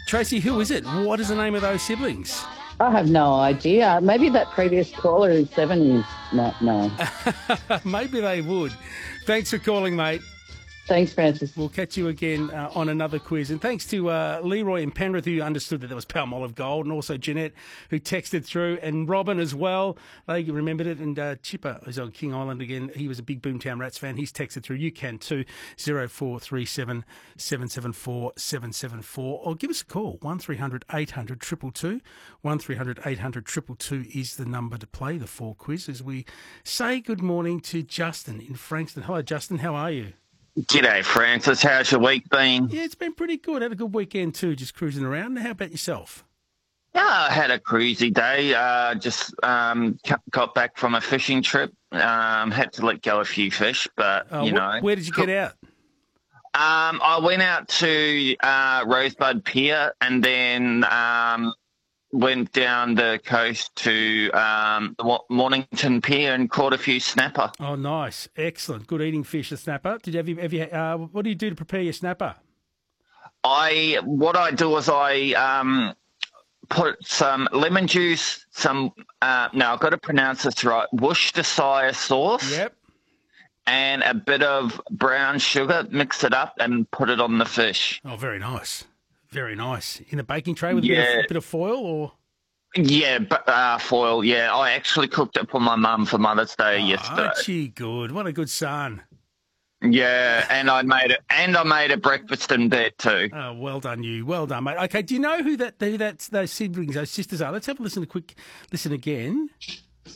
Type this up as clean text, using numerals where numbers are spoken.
Tracy, who is it? What is the name of those siblings? I have no idea. Maybe that previous caller is 7 is not. No. Maybe they would. Thanks for calling, mate. Thanks, Francis. We'll catch you again on another quiz. And thanks to Leroy in Penrith, who understood that there was Palmolive Gold, and also Jeanette, who texted through, and Robin as well. They remembered it. And Chipper is on King Island again. He was a big Boomtown Rats fan. He's texted through. You can too. 0437 774 774. Or give us a call. 1300 800 222. 1300 800 222 is the number to play the 4 quiz as we say good morning to Justin in Frankston. Hello, Justin. How are you? G'day, Francis. How's your week been? Yeah, it's been pretty good. Had a good weekend too, just cruising around. How about yourself? Yeah, I had a cruisy day. Just got back from a fishing trip. Had to let go a few fish, but, Where did you get out? I went out to Rosebud Pier and then went down the coast to the Mornington Pier and caught a few snapper. Oh, nice. Excellent. Good eating fish, the snapper. What do you do to prepare your snapper? What I do is I put some lemon juice, now I've got to pronounce this right, Worcestershire sauce. Yep. And a bit of brown sugar, mix it up and put it on the fish. Oh, very nice. Very nice. In a baking tray with a bit of foil or? Yeah, foil, yeah. I actually cooked it for my mum for Mother's Day yesterday. Oh, gee, good. What a good son. Yeah, and I made a breakfast in bed too. Oh, well done you. Well done, mate. Okay, do you know who those siblings, those sisters are? Let's have a quick listen again.